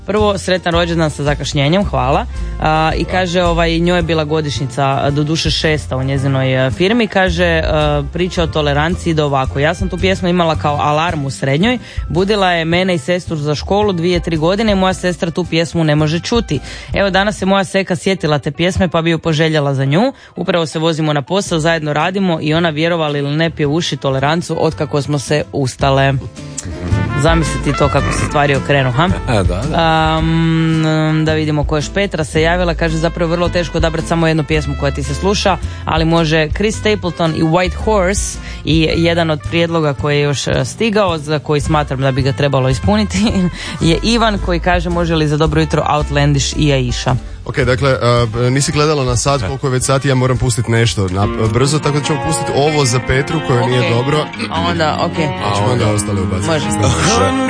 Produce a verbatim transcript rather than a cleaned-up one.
Prvo, sretan rođendan sa zakašnjenjem, hvala. A, I kaže, ovaj, njoj je bila godišnjica, doduše šesta u njezinoj firmi. Kaže, a, priča o toleranciji ide ovako. Ja sam tu pjesmu imala kao alarm u srednjoj. Budila je mene i sestru za školu dvije, tri godine i moja sestra tu pjesmu ne može čuti. Evo, danas je moja seka sjetila te pjesme pa bi ju poželjela za nju. Upravo se vozimo na posao, zajedno radimo i ona, vjerovali ili ne, pjevuši tolerancu otkako smo se ustale. Zamisliti to kako se stvari okrenu, ha? E, da, da. Um, da vidimo ko još. Petra se javila, kaže zapravo vrlo teško odabrati samo jednu pjesmu koja ti se sluša, ali može Chris Stapleton i White Horse, i jedan od prijedloga koji je još stigao, za koji smatram da bi ga trebalo ispuniti, je Ivan koji kaže može li za dobro jutro Outlandish i Aisha. Ok, dakle, uh, nisi gledala na sat koliko je već sati, ja moram pustiti nešto na, brzo, tako da ćemo pustiti ovo za Petru koje okay. Nije dobro. A onda, ok. A ćemo onda ostali ubaciti. Može.